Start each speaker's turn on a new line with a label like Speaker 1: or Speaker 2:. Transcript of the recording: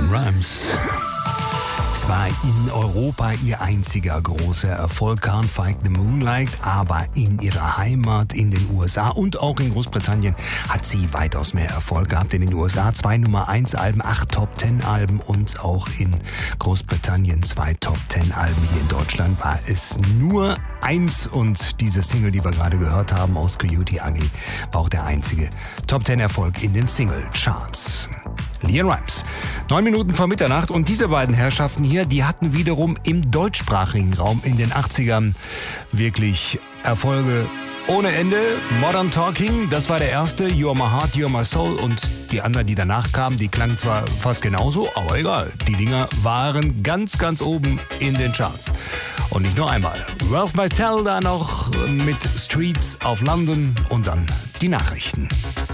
Speaker 1: LeAnn Rimes. Es war in Europa ihr einziger großer Erfolg, Can't Fight the Moonlight, aber in ihrer Heimat in den USA und auch in Großbritannien hat sie weitaus mehr Erfolg gehabt. In den USA 2 Nummer-1-Alben, 8 Top-10-Alben und auch in Großbritannien 2 Top-10-Alben. Hier in Deutschland war es nur 1 und diese Single, die wir gerade gehört haben aus Coyote Ugly, war auch der einzige Top-10-Erfolg in den Single-Charts. LeAnn Rimes. 9 Minuten vor Mitternacht und diese beiden Herrschaften hier, die hatten wiederum im deutschsprachigen Raum in den 80ern wirklich Erfolge ohne Ende. Modern Talking, das war der erste, You're My Heart, You're My Soul und die anderen, die danach kamen, die klangen zwar fast genauso, aber egal. Die Dinger waren ganz, ganz oben in den Charts. Und nicht nur einmal. Ralph Martell da noch mit Streets of London und dann die Nachrichten.